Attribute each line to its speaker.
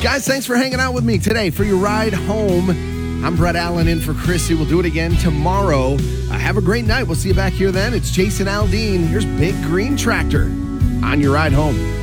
Speaker 1: Guys, thanks for hanging out with me today for your ride home. I'm Brett Allen in for Chrissy. We'll do it again tomorrow. Have a great night. We'll see you back here then. It's Jason Aldean. Here's Big Green Tractor on your ride home.